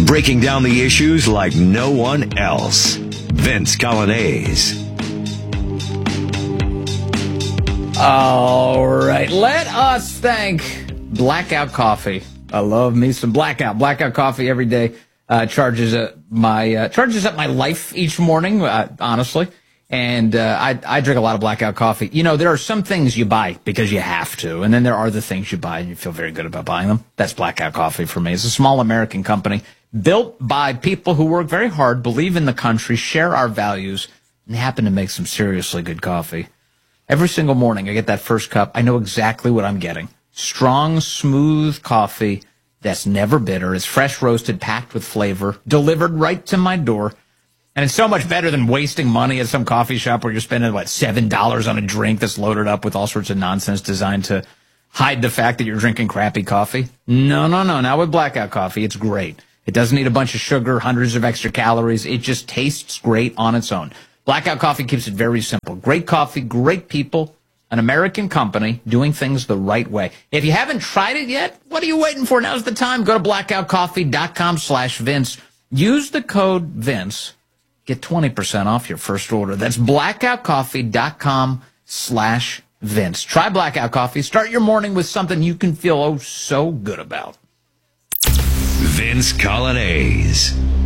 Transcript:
breaking down the issues like no one else. Vince Coglianese. All right, let us thank Blackout Coffee. I love me some Blackout. Blackout Coffee every day charges up my life each morning, honestly. And I drink a lot of Blackout Coffee. You know, there are some things you buy because you have to, and then there are the things you buy and you feel very good about buying them. That's Blackout Coffee for me. It's a small American company built by people who work very hard, believe in the country, share our values, and happen to make some seriously good coffee. Every single morning I get that first cup. I know exactly what I'm getting. Strong, smooth coffee that's never bitter. It's fresh roasted, packed with flavor, delivered right to my door. And it's so much better than wasting money at some coffee shop where you're spending, $7 on a drink that's loaded up with all sorts of nonsense designed to hide the fact that you're drinking crappy coffee. No. Not with Blackout Coffee. It's great. It doesn't need a bunch of sugar, hundreds of extra calories. It just tastes great on its own. Blackout Coffee keeps it very simple. Great coffee, great people, an American company doing things the right way. If you haven't tried it yet, what are you waiting for? Now's the time. Go to blackoutcoffee.com/Vince. Use the code Vince. Get 20% off your first order. That's blackoutcoffee.com/Vince. Try Blackout Coffee. Start your morning with something you can feel so good about. Vince Coglianese.